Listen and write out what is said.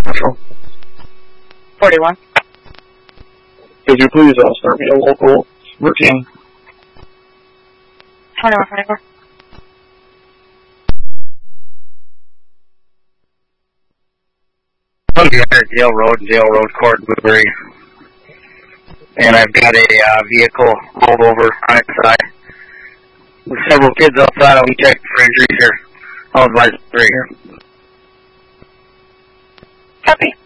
Marshall. 41. Could you please start me a local routine? 21, 24. I'm here at Dale Road Court, Woodbury. And I've got a vehicle rolled over on its side. With several kids outside, I'll be checking for injuries here. I'll advise right here. Copy.